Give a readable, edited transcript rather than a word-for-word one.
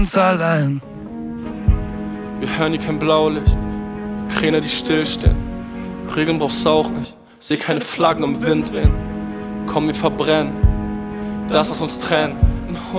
uns allein. Wir hören hier kein Blaulicht, Kräne, die stillstehen. Regeln brauchst auch nicht, seh keine Flaggen im Wind wehen. Komm, wir verbrennen das, was uns trennt, in